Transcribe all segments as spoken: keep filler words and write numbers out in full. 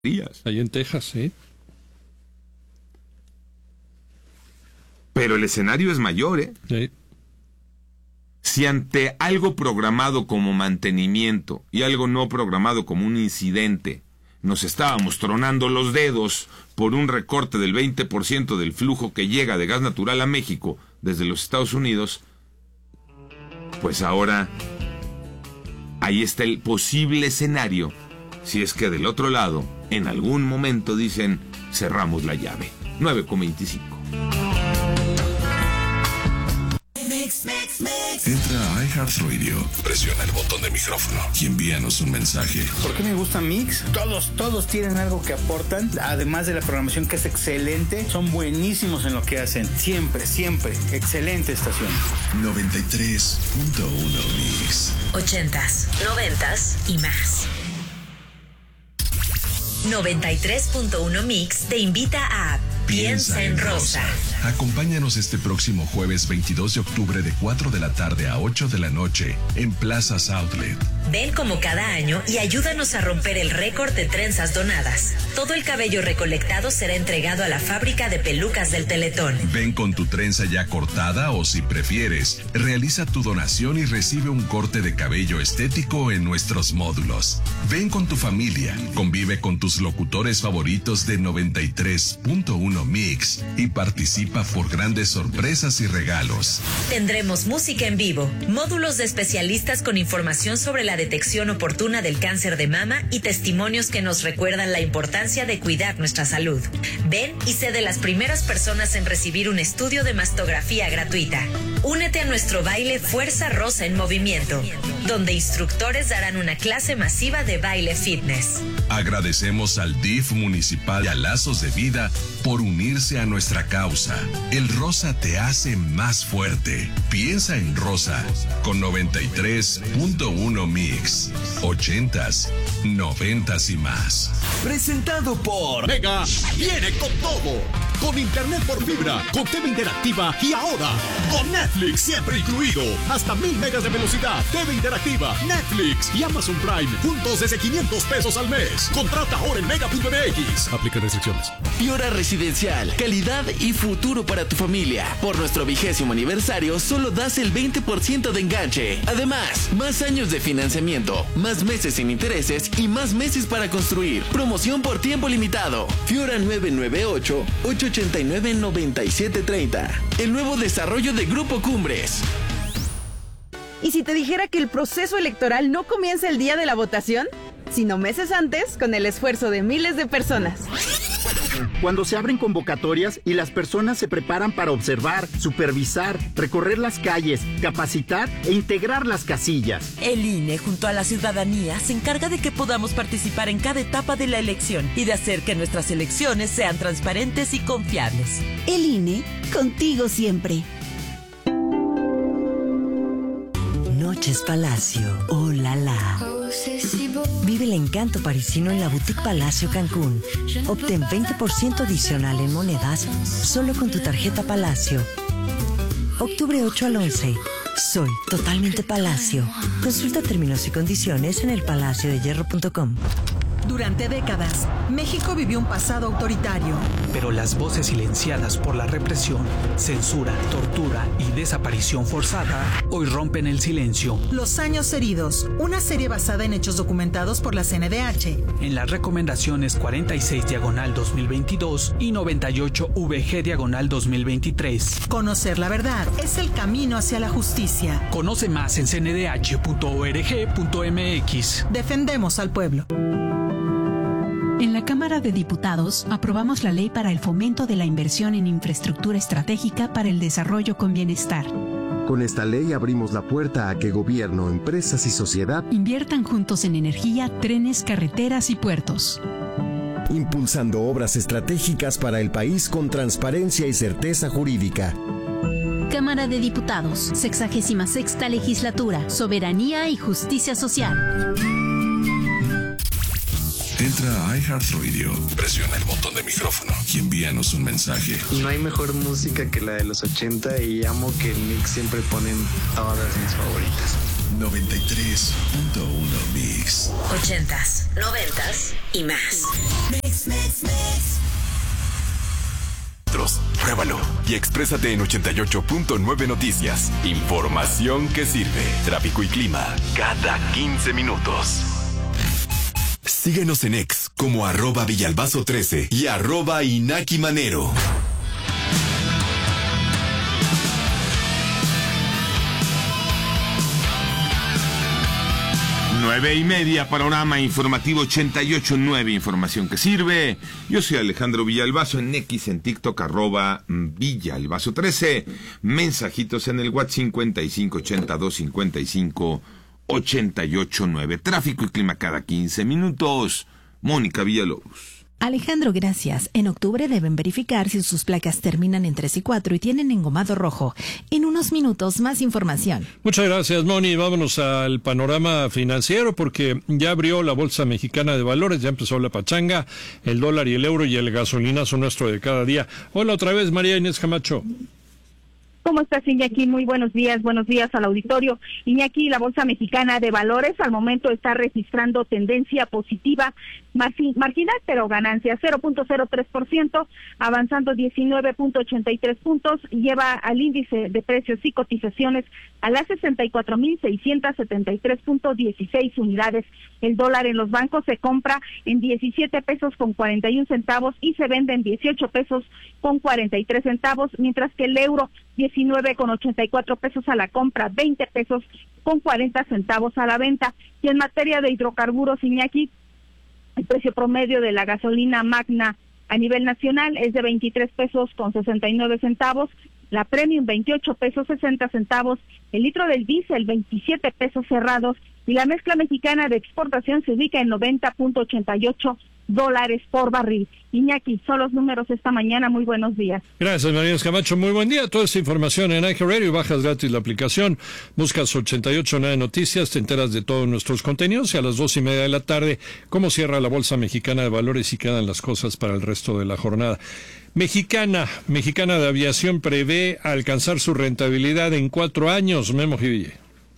Ahí en Texas, sí. Pero el escenario es mayor, ¿eh? Sí. Si ante algo programado como mantenimiento y algo no programado como un incidente, nos estábamos tronando los dedos por un recorte del veinte por ciento del flujo que llega de gas natural a México desde los Estados Unidos, pues ahora ahí está el posible escenario, si es que del otro lado, en algún momento dicen, cerramos la llave. nueve con veinticinco. Entra a iHeartRadio, presiona el botón de micrófono y envíanos un mensaje. ¿Por qué me gusta Mix? Todos, todos tienen algo que aportan, además de la programación que es excelente, son buenísimos en lo que hacen. Siempre, siempre. Excelente estación. noventa y tres punto uno Mix. Ochentas, noventas y más. noventa y tres punto uno Mix te invita a Piensa en Rosa. Acompáñanos este próximo jueves veintidós de octubre de cuatro de la tarde a ocho de la noche en Plazas Outlet. Ven como cada año y ayúdanos a romper el récord de trenzas donadas. Todo el cabello recolectado será entregado a la fábrica de pelucas del Teletón. Ven con tu trenza ya cortada o, si prefieres, realiza tu donación y recibe un corte de cabello estético en nuestros módulos. Ven con tu familia, convive con tus locutores favoritos de noventa y tres punto uno Mix y participa por grandes sorpresas y regalos. Tendremos música en vivo, módulos de especialistas con información sobre la detección oportuna del cáncer de mama y testimonios que nos recuerdan la importancia de cuidar nuestra salud. Ven y sé de las primeras personas en recibir un estudio de mastografía gratuita. Únete a nuestro baile Fuerza Rosa en Movimiento, donde instructores darán una clase masiva de baile fitness. Agradecemos al D I F municipal y a Lazos de Vida por unirse a nuestra causa. El rosa te hace más fuerte. Piensa en Rosa con noventa y tres punto uno Mix. Ochentas, noventas y más. Presentado por Mega. Viene con todo. Con internet por fibra, con T V interactiva y ahora con Netflix siempre incluido. Hasta mil megas de velocidad. T V interactiva, Netflix y Amazon Prime juntos desde quinientos pesos al mes. Contrata ahora en mega punto m x. Aplica restricciones. Piora Residencial, calidad y futuro para tu familia. Por nuestro vigésimo aniversario solo das el veinte por ciento de enganche. Además, más años de financiamiento, más meses sin intereses y más meses para construir. Promoción por tiempo limitado. Fiora nueve nueve ocho, ocho ocho nueve, nueve siete tres cero. El nuevo desarrollo de Grupo Cumbres. ¿Y si te dijera que el proceso electoral no comienza el día de la votación, sino meses antes, con el esfuerzo de miles de personas? Cuando se abren convocatorias y las personas se preparan para observar, supervisar, recorrer las calles, capacitar e integrar las casillas. El I N E, junto a la ciudadanía, se encarga de que podamos participar en cada etapa de la elección y de hacer que nuestras elecciones sean transparentes y confiables. El I N E, contigo siempre. Noches Palacio, oh la la. Vive el encanto parisino en la Boutique Palacio Cancún. Obtén veinte por ciento adicional en monedas solo con tu tarjeta Palacio. Octubre ocho al once. Soy totalmente Palacio. Consulta términos y condiciones en el palacio de hierro punto com. Durante décadas, México vivió un pasado autoritario. Pero las voces silenciadas por la represión, censura, tortura y desaparición forzada hoy rompen el silencio. Los años heridos, una serie basada en hechos documentados por la C N D H. En las recomendaciones cuarenta y seis diagonal dos mil veintidós y noventa y ocho V G diagonal dos mil veintitrés. Conocer la verdad es el camino hacia la justicia. Conoce más en c n d h punto org punto m x. Defendemos al pueblo. En la Cámara de Diputados aprobamos la ley para el fomento de la inversión en infraestructura estratégica para el desarrollo con bienestar. Con esta ley abrimos la puerta a que gobierno, empresas y sociedad inviertan juntos en energía, trenes, carreteras y puertos. Impulsando obras estratégicas para el país con transparencia y certeza jurídica. Cámara de Diputados, sexagésima sexta legislatura, soberanía y justicia social. Entra a iHeartRadio, presiona el botón de micrófono y envíanos un mensaje. No hay mejor música que la de los ochenta y amo que el Mix siempre ponen todas mis favoritas. noventa y tres punto uno Mix. Ochentas, noventas y más. Mix, mix, mix. Pruébalo y exprésate en ochenta y ocho punto nueve Noticias. Información que sirve. Tráfico y clima cada quince minutos. Síguenos en X como arroba Villalbazo trece y arroba Inaki Manero. Nueve y media, panorama informativo ochenta y ocho punto nueve, información que sirve. Yo soy Alejandro Villalbazo, en X, en TikTok, arroba Villalbazo trece. Mensajitos en el WhatsApp cincuenta y cinco ochenta y dos cincuenta y cinco ochenta y ocho nueve. Tráfico y clima cada quince minutos. Mónica Villalobos. Alejandro, gracias. En octubre deben verificar si sus placas terminan en tres y cuatro y tienen engomado rojo. En unos minutos, más información. Muchas gracias, Moni. Vámonos al panorama financiero porque ya abrió la Bolsa Mexicana de Valores, ya empezó la pachanga, el dólar y el euro y el gasolinazo nuestro de cada día. Hola otra vez, María Inés Camacho. ¿Cómo estás, Iñaki? Muy buenos días, buenos días al auditorio. Iñaki, la Bolsa Mexicana de Valores al momento está registrando tendencia positiva, marginal, pero ganancia cero punto cero tres por ciento, avanzando diecinueve punto ochenta y tres puntos, lleva al índice de precios y cotizaciones a las sesenta y cuatro mil seiscientos setenta y tres punto dieciséis unidades. El dólar en los bancos se compra en diecisiete pesos con cuarenta y un centavos y se vende en dieciocho pesos con cuarenta y tres centavos, mientras que el euro diecinueve con ochenta y cuatro pesos a la compra, veinte pesos con cuarenta centavos a la venta. Y en materia de hidrocarburos, Iñaki, el precio promedio de la gasolina magna a nivel nacional es de veintitrés pesos con sesenta y nueve centavos, la premium veintiocho pesos sesenta centavos, el litro del diésel veintisiete pesos cerrados y la mezcla mexicana de exportación se ubica en noventa punto ochenta y ocho dólares por barril. Iñaki, son los números esta mañana. Muy buenos días. Gracias, María Camacho. Muy buen día. Toda esta información en iHeartRadio. Bajas gratis la aplicación. Buscas ochenta y ocho punto nueve Noticias. Te enteras de todos nuestros contenidos. Y a las dos y media de la tarde, cómo cierra la Bolsa Mexicana de Valores y quedan las cosas para el resto de la jornada. Mexicana, Mexicana de Aviación prevé alcanzar su rentabilidad en cuatro años. Memo Jiville.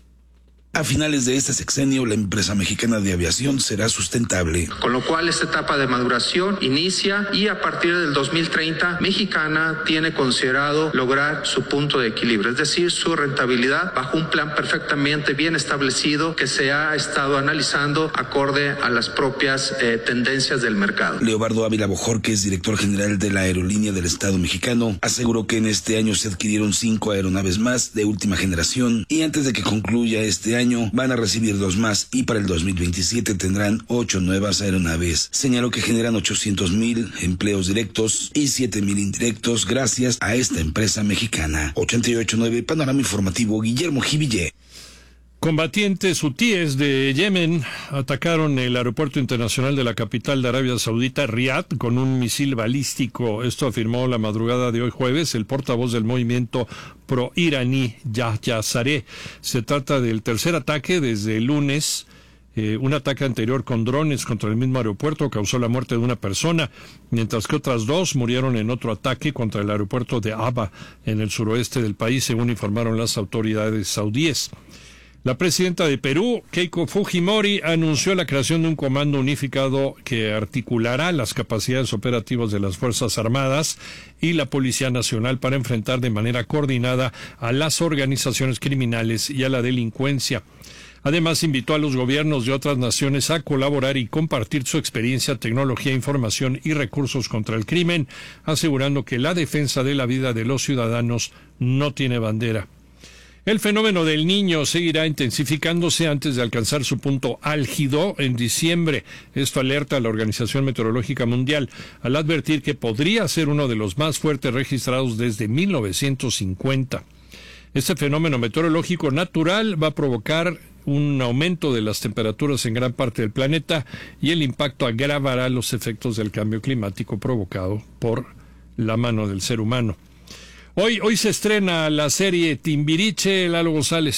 A finales de este sexenio, la empresa mexicana de aviación será sustentable. Con lo cual, esta etapa de maduración inicia y a partir del dos mil treinta, Mexicana tiene considerado lograr su punto de equilibrio, es decir, su rentabilidad bajo un plan perfectamente bien establecido que se ha estado analizando acorde a las propias eh, tendencias del mercado. Leobardo Ávila Bojorquez, director general de la Aerolínea del Estado mexicano, aseguró que en este año se adquirieron cinco aeronaves más de última generación y antes de que concluya este año, van a recibir dos más y para el dos mil veintisiete tendrán ocho nuevas aeronaves. Señaló que generan ochocientos mil empleos directos y siete mil indirectos gracias a esta empresa mexicana. ochenta y ocho punto nueve Panorama Informativo, Guillermo Jiville. Combatientes hutíes de Yemen atacaron el aeropuerto internacional de la capital de Arabia Saudita, Riad, con un misil balístico. Esto afirmó la madrugada de hoy jueves el portavoz del movimiento pro-iraní, Yahya Sareh. Se trata del tercer ataque desde el lunes. Eh, un ataque anterior con drones contra el mismo aeropuerto causó la muerte de una persona, mientras que otras dos murieron en otro ataque contra el aeropuerto de Aba, en el suroeste del país, según informaron las autoridades saudíes. La presidenta de Perú, Keiko Fujimori, anunció la creación de un comando unificado que articulará las capacidades operativas de las Fuerzas Armadas y la Policía Nacional para enfrentar de manera coordinada a las organizaciones criminales y a la delincuencia. Además, invitó a los gobiernos de otras naciones a colaborar y compartir su experiencia, tecnología, información y recursos contra el crimen, asegurando que la defensa de la vida de los ciudadanos no tiene bandera. El fenómeno del Niño seguirá intensificándose antes de alcanzar su punto álgido en diciembre. Esto alerta a la Organización Meteorológica Mundial al advertir que podría ser uno de los más fuertes registrados desde mil novecientos cincuenta. Este fenómeno meteorológico natural va a provocar un aumento de las temperaturas en gran parte del planeta y el impacto agravará los efectos del cambio climático provocado por la mano del ser humano. Hoy, hoy se estrena la serie Timbiriche, Lalo González.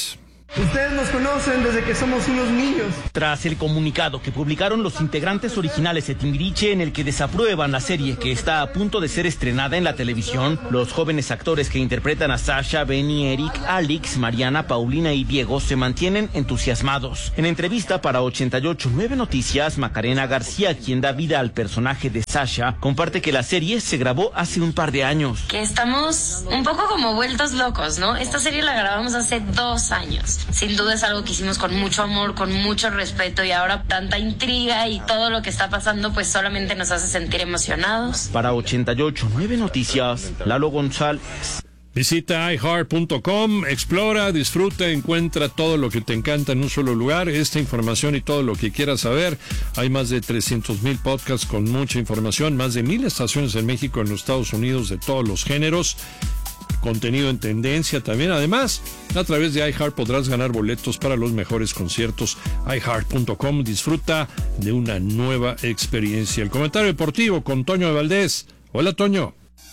Ustedes nos conocen desde que somos unos niños. Tras el comunicado que publicaron los integrantes originales de Timbiriche en el que desaprueban la serie que está a punto de ser estrenada en la televisión, los jóvenes actores que interpretan a Sasha, Benny, Eric, Alex, Mariana, Paulina y Diego se mantienen entusiasmados. En entrevista para ochenta y ocho punto nueve Noticias, Macarena García, quien da vida al personaje de Sasha, comparte que la serie se grabó hace un par de años. Que estamos un poco como vueltos locos, ¿no? Esta serie la grabamos hace dos años. Sin duda es algo que hicimos con mucho amor, con mucho respeto, y ahora tanta intriga y todo lo que está pasando pues solamente nos hace sentir emocionados. Para ochenta y ocho punto nueve Noticias, Lalo González. Visita i heart punto com, explora, disfruta, encuentra todo lo que te encanta en un solo lugar, esta información y todo lo que quieras saber. Hay más de trescientos mil podcasts con mucha información, más de mil estaciones en México, en los Estados Unidos, de todos los géneros. Contenido en tendencia también. Además, a través de iHeart podrás ganar boletos para los mejores conciertos. i heart punto com, disfruta de una nueva experiencia. El comentario deportivo con Toño de Valdés. Hola, Toño.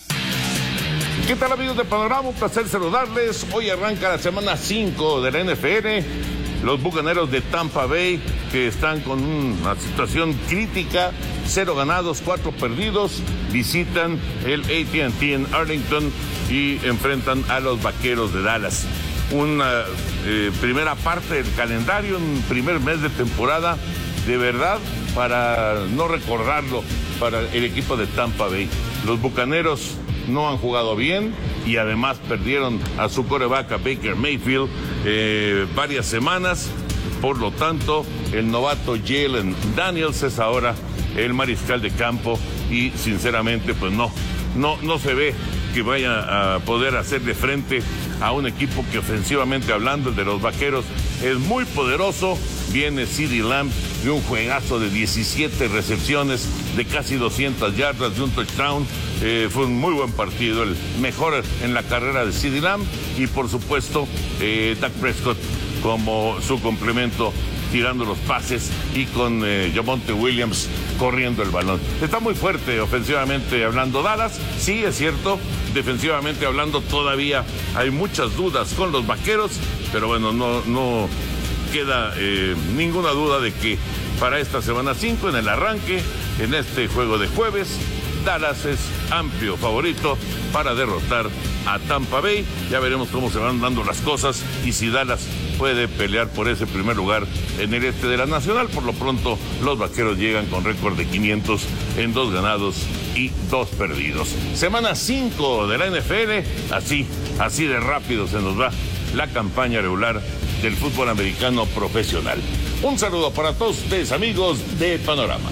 ¿Qué tal, amigos de Panorama? Un placer saludarles. Hoy arranca la semana cinco de la N F L. Los Bucaneros de Tampa Bay, que están con una situación crítica, cero ganados, cuatro perdidos, visitan el A T and T en Arlington y enfrentan a los Vaqueros de Dallas. Una eh, primera parte del calendario, un primer mes de temporada, de verdad, para no recordarlo, para el equipo de Tampa Bay. Los Bucaneros no han jugado bien y además perdieron a su quarterback, a Baker Mayfield, eh, varias semanas. Por lo tanto, el novato Jalen Daniels es ahora el mariscal de campo y sinceramente pues no, no, no se ve que vaya a poder hacerle frente a un equipo que ofensivamente hablando, el de los Vaqueros, es muy poderoso. Viene CeeDee Lamb de un juegazo de diecisiete recepciones, de casi doscientas yardas, de un touchdown. Eh, fue un muy buen partido, el mejor en la carrera de CeeDee Lamb. Y por supuesto, eh, Dak Prescott como su complemento, tirando los pases, y con eh, Javonte Williams corriendo el balón. Está muy fuerte ofensivamente hablando Dallas, sí es cierto, defensivamente hablando todavía hay muchas dudas con los Vaqueros, pero bueno, no, no queda eh, ninguna duda de que para esta semana cinco, en el arranque, en este juego de jueves, Dallas es amplio favorito para derrotar a Tampa Bay. Ya veremos cómo se van dando las cosas y si Dallas puede pelear por ese primer lugar en el este de la Nacional. Por lo pronto, los Vaqueros llegan con récord de quinientos en dos ganados y dos perdidos. Semana cinco de la N F L, así, así de rápido se nos va la campaña regular del fútbol americano profesional. Un saludo para todos ustedes, amigos de Panorama.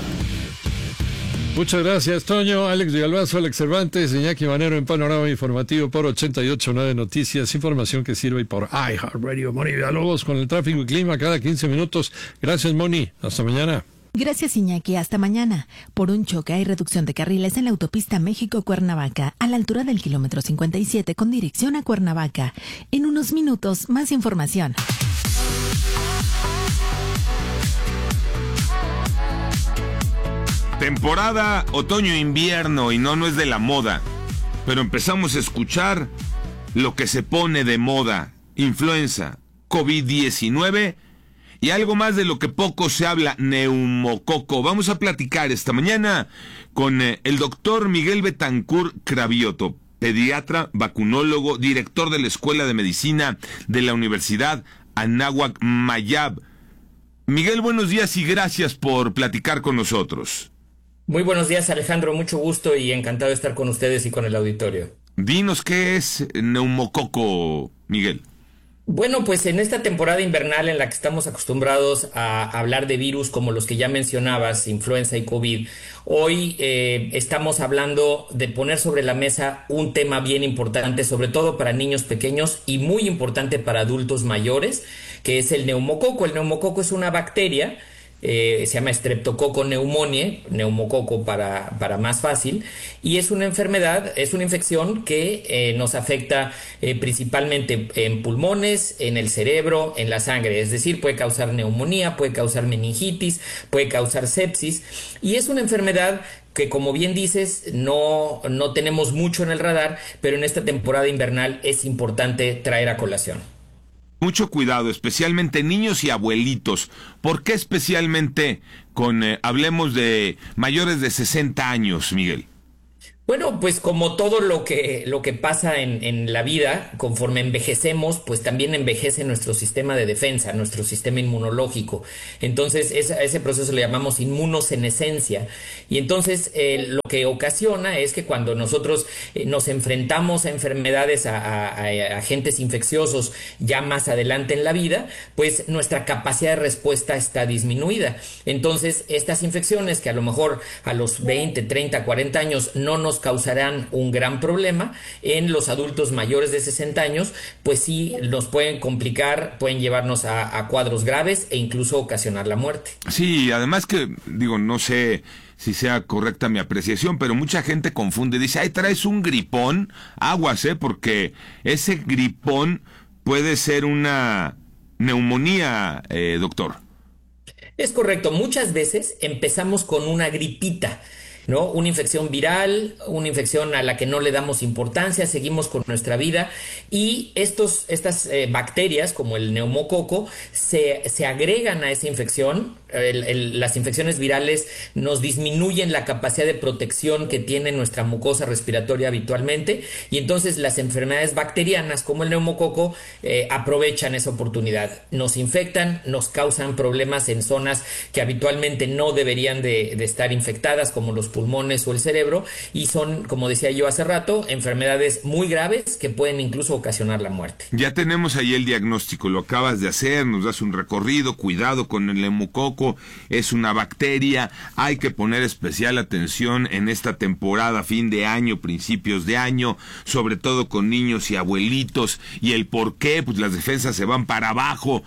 Muchas gracias, Toño. Alex Villalbazo, Alex Cervantes, Iñaki Manero en Panorama Informativo por ochenta y ocho punto nueve Noticias, información que sirve, y por iHeartRadio. Moni Villalobos con el tráfico y clima cada quince minutos. Gracias, Moni. Hasta mañana. Gracias, Iñaki. Hasta mañana. Por un choque hay reducción de carriles en la autopista México-Cuernavaca, a la altura del kilómetro cincuenta y siete con dirección a Cuernavaca. En unos minutos, más información. Temporada otoño-invierno, y no, no es de la moda, pero empezamos a escuchar lo que se pone de moda: influenza, COVID diecinueve y algo más de lo que poco se habla, neumococo. Vamos a platicar esta mañana con eh, el doctor Miguel Betancourt Cravioto, pediatra, vacunólogo, director de la Escuela de Medicina de la Universidad Anáhuac Mayab. Miguel, buenos días y gracias por platicar con nosotros. Muy buenos días, Alejandro, mucho gusto y encantado de estar con ustedes y con el auditorio. Dinos, ¿qué es neumococo, Miguel? Bueno, pues en esta temporada invernal en la que estamos acostumbrados a hablar de virus como los que ya mencionabas, influenza y COVID, hoy eh, estamos hablando de poner sobre la mesa un tema bien importante, sobre todo para niños pequeños y muy importante para adultos mayores, que es el neumococo. El neumococo es una bacteria, Eh, se llama Streptococcus pneumoniae, neumococo para, para más fácil, y es una enfermedad, es una infección que eh, nos afecta eh, principalmente en pulmones, en el cerebro, en la sangre, es decir, puede causar neumonía, puede causar meningitis, puede causar sepsis, y es una enfermedad que, como bien dices, no, no tenemos mucho en el radar, pero en esta temporada invernal es importante traer a colación. Mucho cuidado, especialmente niños y abuelitos. ¿Por qué especialmente con, eh, hablemos de mayores de sesenta años, Miguel? Bueno, pues como todo lo que, lo que pasa en, en la vida, conforme envejecemos, pues también envejece nuestro sistema de defensa, nuestro sistema inmunológico. Entonces, ese, ese proceso le llamamos inmunosenescencia. Y entonces, eh, lo que ocasiona es que cuando nosotros eh, nos enfrentamos a enfermedades, a, a, a agentes infecciosos ya más adelante en la vida, pues nuestra capacidad de respuesta está disminuida. Entonces, estas infecciones que a lo mejor a los veinte, treinta, cuarenta años no nos causarán un gran problema, en los adultos mayores de sesenta años, pues sí nos pueden complicar, pueden llevarnos a, a cuadros graves e incluso ocasionar la muerte. Sí, además que, digo, no sé si sea correcta mi apreciación, pero mucha gente confunde, dice, ay, traes un gripón, aguas, ¿eh? Porque ese gripón puede ser una neumonía, eh, doctor. Es correcto, muchas veces empezamos con una gripita, ¿no? Una infección viral, una infección a la que no le damos importancia, seguimos con nuestra vida y estos, estas eh, bacterias como el neumococo se, se agregan a esa infección. El, el, las infecciones virales nos disminuyen la capacidad de protección que tiene nuestra mucosa respiratoria habitualmente y entonces las enfermedades bacterianas como el neumococo eh, aprovechan esa oportunidad, nos infectan, nos causan problemas en zonas que habitualmente no deberían de, de estar infectadas como los pulmones o el cerebro y son, como decía yo hace rato, enfermedades muy graves que pueden incluso ocasionar la muerte. Ya tenemos ahí el diagnóstico, lo acabas de hacer, nos das un recorrido, cuidado con el neumococo, es una bacteria, hay que poner especial atención en esta temporada, fin de año, principios de año, sobre todo con niños y abuelitos, y el por qué, pues las defensas se van para abajo.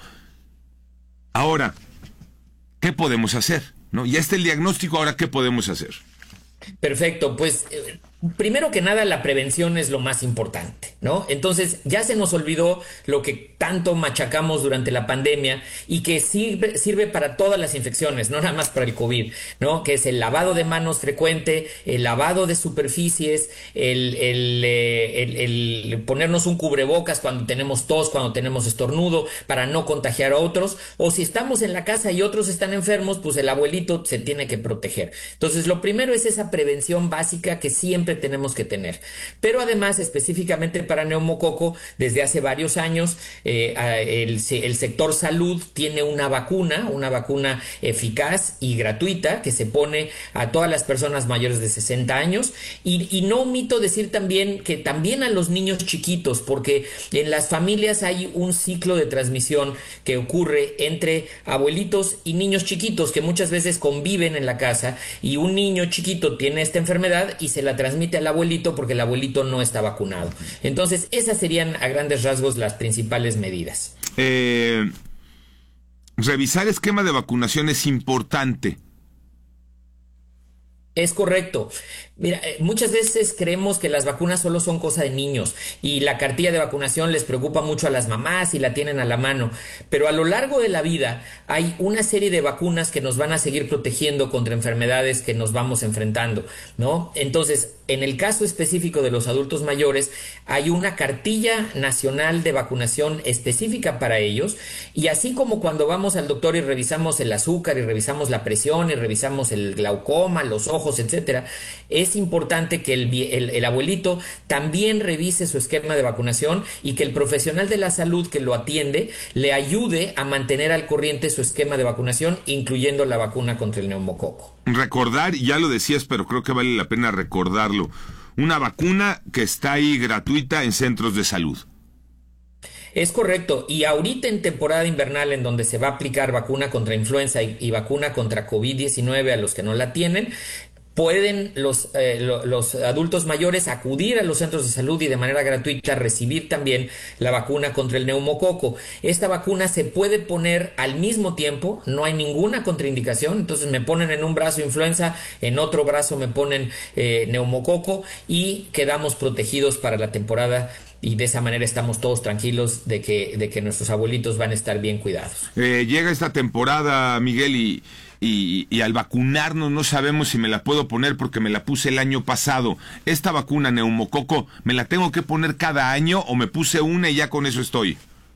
Ahora, ¿qué podemos hacer? ¿No? Ya está el diagnóstico, ahora ¿qué podemos hacer? Perfecto, pues eh, primero que nada la prevención es lo más importante, ¿no? Entonces ya se nos olvidó lo que tanto machacamos durante la pandemia y que sirve, sirve para todas las infecciones, no nada más para el COVID, ¿no? Que es el lavado de manos frecuente, el lavado de superficies, el, el, el, el, el ponernos un cubrebocas cuando tenemos tos, cuando tenemos estornudo, para no contagiar a otros, o si estamos en la casa y otros están enfermos, pues el abuelito se tiene que proteger. Entonces lo primero es esa prevención básica que siempre tenemos que tener. Pero además, específicamente para neumococo, desde hace varios años, eh, el, el sector salud tiene una vacuna, una vacuna eficaz y gratuita que se pone a todas las personas mayores de sesenta años. Y, y no omito decir también que también a los niños chiquitos, porque en las familias hay un ciclo de transmisión que ocurre entre abuelitos y niños chiquitos que muchas veces conviven en la casa y un niño chiquito tiene esta enfermedad y se la transmite al abuelito porque el abuelito no está vacunado. Entonces, esas serían a grandes rasgos las principales medidas. Eh, revisar esquema de vacunación es importante. Es correcto. Mira, muchas veces creemos que las vacunas solo son cosa de niños y la cartilla de vacunación les preocupa mucho a las mamás y la tienen a la mano, pero a lo largo de la vida hay una serie de vacunas que nos van a seguir protegiendo contra enfermedades que nos vamos enfrentando, ¿no? Entonces, en el caso específico de los adultos mayores, hay una cartilla nacional de vacunación específica para ellos y así como cuando vamos al doctor y revisamos el azúcar y revisamos la presión y revisamos el glaucoma, los ojos, etcétera, es importante que el, el, el abuelito también revise su esquema de vacunación y que el profesional de la salud que lo atiende le ayude a mantener al corriente su esquema de vacunación, incluyendo la vacuna contra el neumococo. Recordar, ya lo decías, pero creo que vale la pena recordarlo, una vacuna que está ahí gratuita en centros de salud. Es correcto, y ahorita en temporada invernal en donde se va a aplicar vacuna contra influenza y, y vacuna contra COVID diecinueve a los que no la tienen, pueden los, eh, lo, los adultos mayores acudir a los centros de salud y de manera gratuita recibir también la vacuna contra el neumococo. Esta vacuna se puede poner al mismo tiempo, no hay ninguna contraindicación, entonces me ponen en un brazo influenza, en otro brazo me ponen eh, neumococo y quedamos protegidos para la temporada. Y de esa manera estamos todos tranquilos de que, de que nuestros abuelitos van a estar bien cuidados. Eh, llega esta temporada, Miguel, y, y, y al vacunarnos no sabemos si me la puedo poner porque me la puse el año pasado. ¿Esta vacuna neumococo me la tengo que poner cada año o me puse una y ya con eso estoy?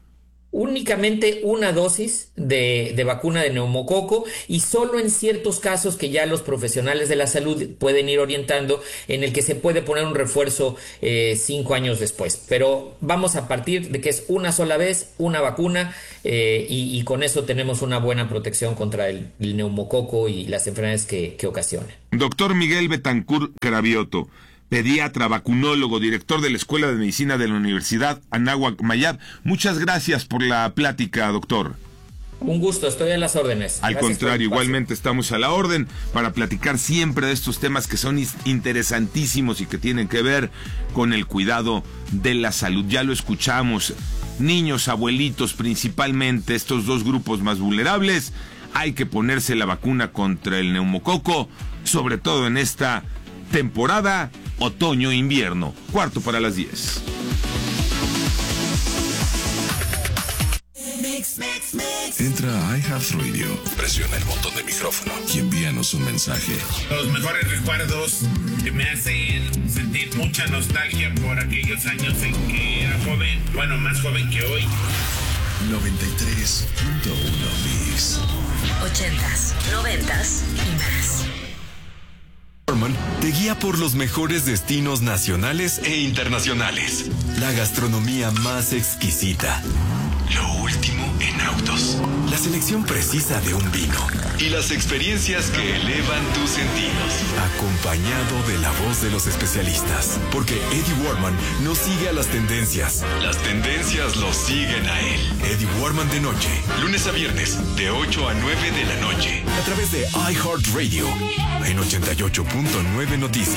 únicamente una dosis de, de vacuna de neumococo y solo en ciertos casos que ya los profesionales de la salud pueden ir orientando, en el que se puede poner un refuerzo eh, cinco años después. Pero vamos a partir de que es una sola vez, una vacuna eh, y, y con eso tenemos una buena protección contra el, el neumococo y las enfermedades que, que ocasiona. Doctor Miguel Betancourt Cravioto, pediatra, vacunólogo, director de la Escuela de Medicina de la Universidad Anáhuac Mayab. Muchas gracias por la plática, doctor. Un gusto, estoy a las órdenes. Al Gracias contrario, igualmente estamos a la orden para platicar siempre de estos temas que son interesantísimos y que tienen que ver con el cuidado de la salud. Ya lo escuchamos, niños, abuelitos, principalmente estos dos grupos más vulnerables. Hay que ponerse la vacuna contra el neumococo, sobre todo en esta temporada otoño-invierno. Cuarto para las diez. Entra a iHeartRadio, presiona el botón de micrófono y envíanos un mensaje. Los mejores recuerdos que me hacen sentir mucha nostalgia por aquellos años en que era joven, bueno, más joven que hoy. noventa y tres punto uno Bis. Ochentas, noventas y más. Warman te guía por los mejores destinos nacionales e internacionales. La gastronomía más exquisita. Lo último en autos. La selección precisa de un vino. Y las experiencias que elevan tus sentidos. Acompañado de la voz de los especialistas. Porque Eddie Warman no sigue a las tendencias. Las tendencias lo siguen a él. Eddie Warman de noche. Lunes a viernes, de ocho a nueve de la noche. A través de iHeartRadio. En ochenta y ocho punto nueve Noticias.